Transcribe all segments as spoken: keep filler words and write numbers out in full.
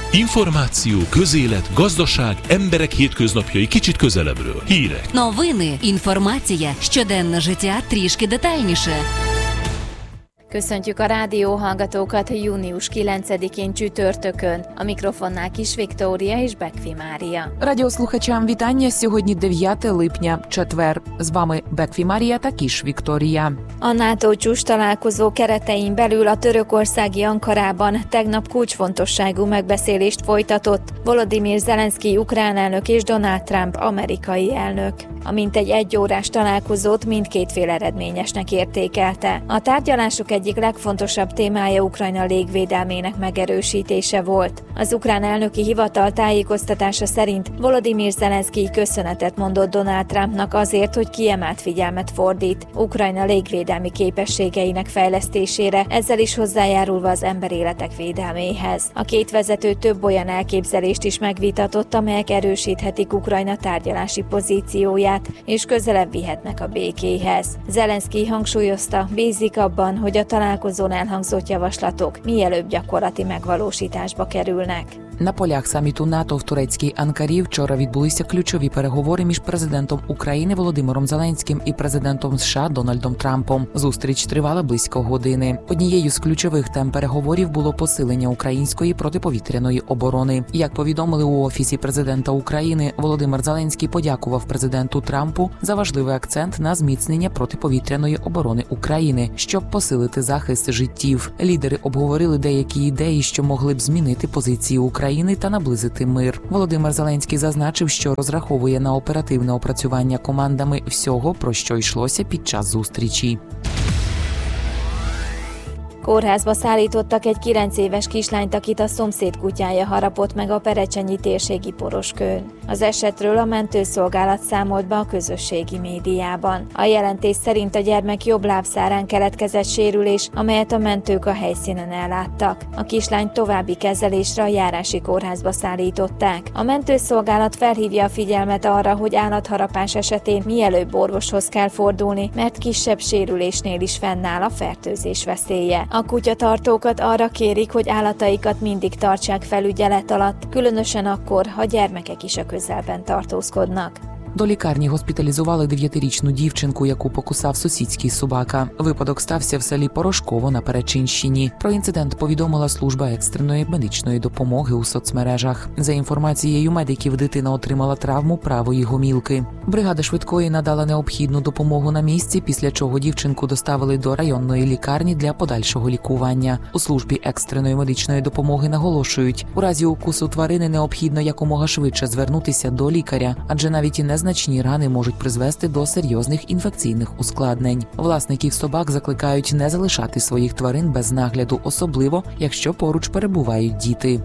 Információ, közélet, gazdaság, emberek hétköznapjai kicsit közelebbről. Hírek. Новини, інформація, щоденне життя трішки детальніше. Köszöntjük a rádióhallgatókat június kilencedikén csütörtökön. A mikrofonnál Kis Viktória és Bekfi Mária. Радіослухачам вітання. Сьогодні дев'яте липня, четвер. З вами Bekfi Mária та Kis Viktória. A NATO csúcs találkozó keretein belül a törökországi Ankarában tegnap kulcsfontosságú megbeszélést folytatott Volodymyr Zelenszky ukrán elnök és Donald Trump amerikai elnök. A mintegy egyórás találkozót mindkét fél eredményesnek értékelte. A tárgyalások egyik legfontosabb témája Ukrajna légvédelmének megerősítése volt. Az ukrán elnöki hivatal tájékoztatása szerint Volodymyr Zelenszky köszönetet mondott Donald Trumpnak azért, hogy kiemelt figyelmet fordít Ukrajna légvédelmi képességeinek fejlesztésére, ezzel is hozzájárulva az emberéletek védelméhez. A két vezető több olyan elképzelést is megvitatott, amelyek erősíthetik Ukrajna tárgyalási pozícióját, és közelebb vihetnek a békéhez. Zelenszky hangsúlyozta, bízik abban, hogy a találkozón elhangzott javaslatok mielőbb gyakorlati megvalósításba kerülnek. На полях саміту НАТО в турецькій Анкарі вчора відбулися ключові переговори між президентом України Володимиром Зеленським і президентом США Дональдом Трампом. Зустріч тривала близько години. Однією з ключових тем переговорів було посилення української протиповітряної оборони. Як повідомили у Офісі президента України, Володимир Зеленський подякував президенту Трампу за важливий акцент на зміцнення протиповітряної оборони України, щоб посилити захист життів. Лідери обговорили деякі ідеї, що могли б змінити позиції України та наблизити мир. Володимир Зеленський зазначив, що розраховує на оперативне опрацювання командами всього, про що йшлося під час зустрічі. Kórházba szállítottak egy kilenc éves kislányt, akit a szomszéd kutyája harapott meg a Perecsenyi térségi Poroskőn. Az esetről a mentőszolgálat számolt be a közösségi médiában. A jelentés szerint a gyermek jobb lábszárán keletkezett sérülés, amelyet a mentők a helyszínen elláttak. A kislányt további kezelésre a járási kórházba szállították. A mentőszolgálat felhívja a figyelmet arra, hogy állatharapás esetén mielőbb orvoshoz kell fordulni, mert kisebb sérülésnél is fennáll a fertőzés veszélye. A kutyatartókat arra kérik, hogy állataikat mindig tartsák felügyelet alatt, különösen akkor, ha gyermekek is a közelben tartózkodnak. До лікарні госпіталізували дев'ятирічну дівчинку, яку покусав сусідський собака. Випадок стався в селі Порошково на Перечинщині. Про інцидент повідомила служба екстреної медичної допомоги у соцмережах. За інформацією медиків, дитина отримала травму правої гомілки. Бригада швидкої надала необхідну допомогу на місці, після чого дівчинку доставили до районної лікарні для подальшого лікування. У службі екстреної медичної допомоги наголошують, у разі укусу тварини необхідно якомога швидше звернутися до лікаря, адже навіть і не Значні рани можуть призвести до серйозних інфекційних ускладнень. Власників собак закликають не залишати своїх тварин без нагляду, особливо, якщо поруч перебувають діти.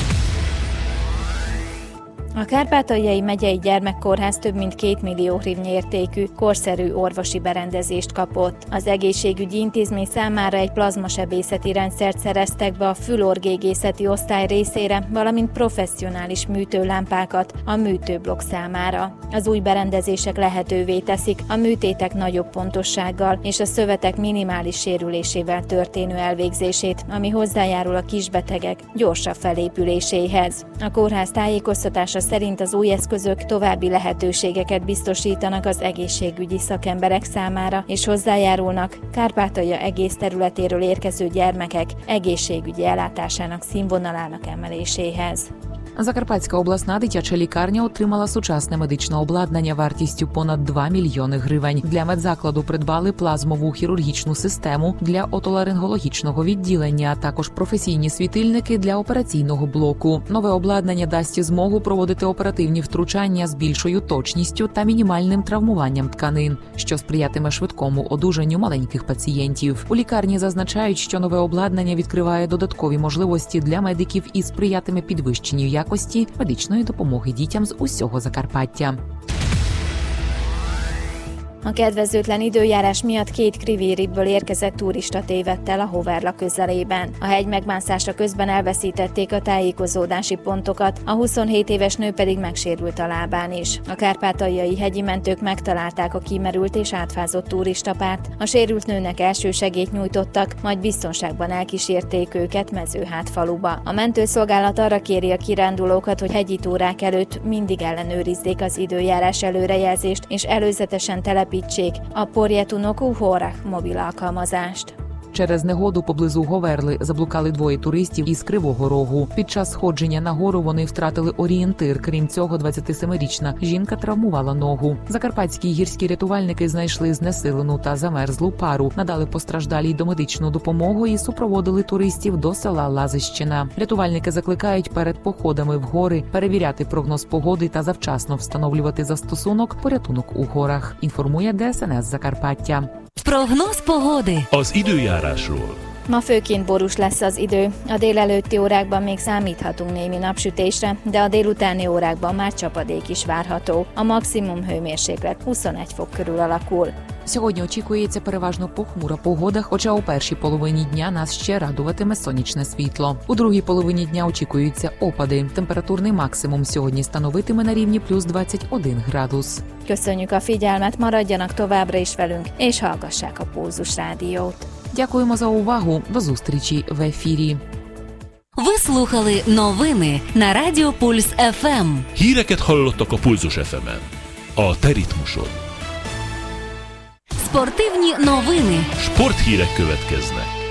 A Kárpátaljai megyei gyermekkórház több mint két millió hrivnyi értékű, korszerű orvosi berendezést kapott. Az egészségügyi intézmény számára egy plazmasebészeti rendszert szereztek be a fülorgégészeti osztály részére, valamint professzionális műtőlámpákat a műtőblokk számára. Az új berendezések lehetővé teszik a műtétek nagyobb pontossággal és a szövetek minimális sérülésével történő elvégzését, ami hozzájárul a kisbetegek gyorsabb felépüléséhez. A kórház tájékoztatása szerint az új eszközök további lehetőségeket biztosítanak az egészségügyi szakemberek számára, és hozzájárulnak Kárpátalja egész területéről érkező gyermekek egészségügyi ellátásának színvonalának emeléséhez. Закарпатська обласна дитяча лікарня отримала сучасне медичне обладнання вартістю понад два мільйони гривень. Для медзакладу придбали плазмову хірургічну систему для отоларингологічного відділення, а також професійні світильники для операційного блоку. Нове обладнання дасть змогу проводити оперативні втручання з більшою точністю та мінімальним травмуванням тканин, що сприятиме швидкому одужанню маленьких пацієнтів. У лікарні зазначають, що нове обладнання відкриває додаткові можливості для медиків і сприятиме підвищенню якості якості медичної допомоги дітям з усього Закарпаття. A kedvezőtlen időjárás miatt két Krivériből érkezett turista tévedt el a Hoverla közelében. A hegy megmászása közben elveszítették a tájékozódási pontokat, a huszonhét éves nő pedig megsérült a lábán is. A kárpátaljai hegyi mentők megtalálták a kimerült és átfázott turistapárt, a sérült nőnek elsősegélyt nyújtottak, majd biztonságban elkísérték őket Mezőhát faluba. A mentőszolgálat arra kéri a kirándulókat, hogy hegyi túrák előtt mindig ellenőrizzék az időjárás előrejelzést és előzetesen telepítsék a Porjetunok Uhorach mobil alkalmazást. Через негоду поблизу Говерли заблукали двоє туристів із Кривого Рогу. Під час сходження на гору вони втратили орієнтир. Крім цього, двадцятисемирічна жінка травмувала ногу. Закарпатські гірські рятувальники знайшли знесилену та замерзлу пару, надали постраждалій домедичну допомогу і супроводили туристів до села Лазищина. Рятувальники закликають перед походами в гори перевіряти прогноз погоди та завчасно встановлювати застосунок «Порятунок у горах», інформує ДСНС Закарпаття. Прогноz pogody. Az időjárásról. Ma főként borús lesz az idő. A délelőtti órákban még számíthatunk némi napsütésre, de a délutáni órákban már csapadék is várható. A maximum hőmérséklet huszonegy fok körül alakul. Сьогодні очікується переважно похмура погода, хоча у першій половині дня нас ще радуватиме сонячне світло. У другій половині дня очікуються опади. Температурний максимум сьогодні становитиме на рівні плюс двадцять один градус. Köszönjük a figyelmet, maradjanak továbbra is velünk, és hallgassák a Pulzus Rádiót. Дякуємо за увагу. До зустрічі в ефірі. Ви слухали новини на Радіо Пульс еф ем. Híreket hallottak a Pulzus еф емен. A te ritmusod. Спортивні новини. Sporthírek következnek.